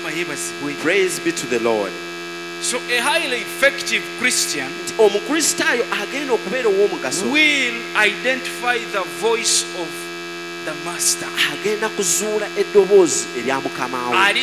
Praise be to the Lord. So a highly effective Christian will identify the voice of the master.